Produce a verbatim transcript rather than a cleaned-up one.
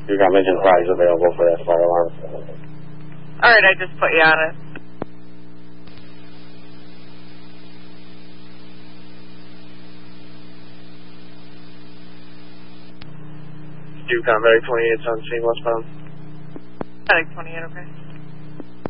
You got Mission Prize available for that fire alarm. Alright, I just put you on it. Yukon Medic twenty-eight on scene westbound. Medic twenty-eight, okay.